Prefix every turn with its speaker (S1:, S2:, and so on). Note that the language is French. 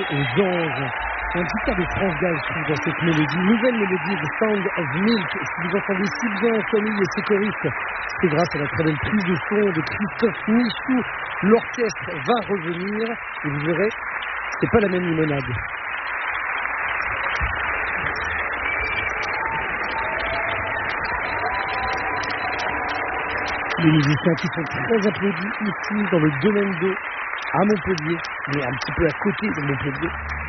S1: aux anges. Il y a un petit tas de France Gall, je trouve, dans cette mélodie. Nouvelle mélodie de Sound of Milk. Si vous entendez si bien Camille et ses choristes, c'est grâce à la très belle prise de son de Christophe Michou. L'orchestre va revenir et vous verrez, c'est pas la même limonade. Les musiciens qui sont très applaudis ici dans le domaine 2 à Montpellier, mais un petit peu à côté de Montpellier.